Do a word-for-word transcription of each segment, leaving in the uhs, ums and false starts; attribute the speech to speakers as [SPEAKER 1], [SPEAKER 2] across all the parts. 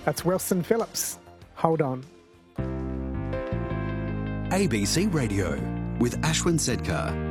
[SPEAKER 1] That's Wilson Phillips. Hold on.
[SPEAKER 2] A B C Radio with Ashwin Sedkar.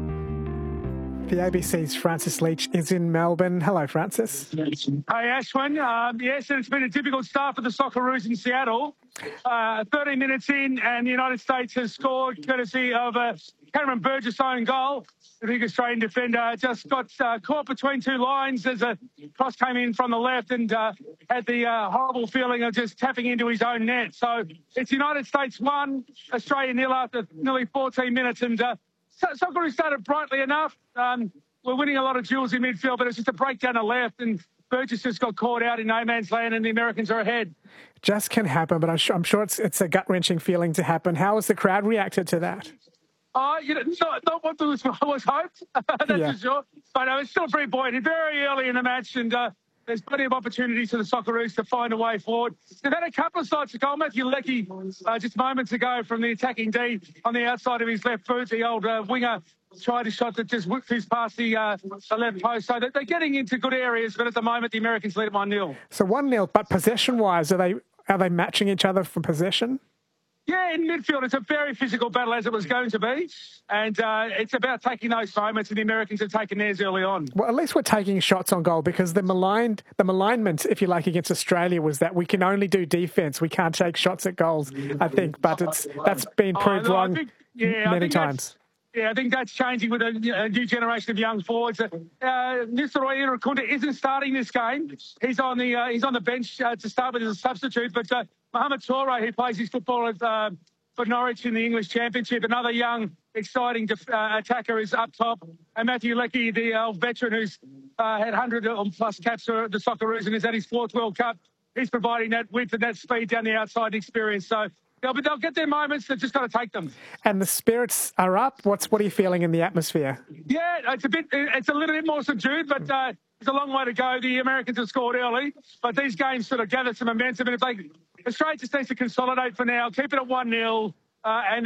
[SPEAKER 1] The A B C's Francis Leach is in Melbourne. Hello, Francis.
[SPEAKER 3] Hey, Ashwin. Um, yes, it's been a difficult start for the Socceroos in Seattle. Uh, thirteen minutes in, and the United States has scored courtesy of a Cameron Burgess own goal. The big Australian defender just got uh, caught between two lines as a cross came in from the left and uh, had the uh, horrible feeling of just tapping into his own net. So it's United States one, Australia nil after nearly fourteen minutes. And uh, Socceroos started brightly enough. Um, we're winning a lot of duels in midfield, but it's just a breakdown to left, and Burgess just got caught out in no man's land, and the Americans are ahead.
[SPEAKER 1] Just can happen, but I'm sure, I'm sure it's it's a gut-wrenching feeling to happen. How has the crowd reacted to that?
[SPEAKER 3] Oh, uh, you know, not, not what was, was hoped, that's
[SPEAKER 1] yeah.
[SPEAKER 3] for sure. But uh, it's still pretty buoyant. Very early in the match, and uh, there's plenty of opportunities for the Socceroos to find a way forward. They've had a couple of sides to goal. Matthew Leckie, uh, just moments ago from the attacking D on the outside of his left foot, the old uh, winger tried a shot that just whipped his past the, uh, the left post. So they're getting into good areas, but at the moment the Americans lead at one nil.
[SPEAKER 1] So one nil, but possession-wise, are they are they matching each other for possession?
[SPEAKER 3] Yeah, in midfield, it's a very physical battle, as it was going to be. And uh, it's about taking those moments, and the Americans have taken theirs early on.
[SPEAKER 1] Well, at least we're taking shots on goal, because the maligned, the malignment, if you like, against Australia was that we can only do defence. We can't take shots at goals, I think. But it's that's been proved
[SPEAKER 3] oh, no,
[SPEAKER 1] wrong
[SPEAKER 3] think, yeah,
[SPEAKER 1] many times.
[SPEAKER 3] Yeah, I think that's changing with a, a new generation of young forwards. Uh, Nisaroi Irankunda isn't starting this game. He's on the uh, he's on the bench uh, to start with as a substitute. But uh, Mohamed Toure, who plays his football at, uh, for Norwich in the English Championship, another young, exciting def- uh, attacker, is up top. And Matthew Leckie, the uh, veteran who's uh, had one hundred plus caps for the Socceroos and is at his fourth World Cup, he's providing that width and that speed down the outside and experience. So They'll, they'll get their moments. They've just got to take them.
[SPEAKER 1] And the spirits are up. What's what are you feeling in the atmosphere?
[SPEAKER 3] Yeah, it's a bit. It's a little bit more subdued, but uh, it's a long way to go. The Americans have scored early, but these games sort of gather some momentum. And if they, Australia just needs to consolidate for now, keep it at one nil, uh, and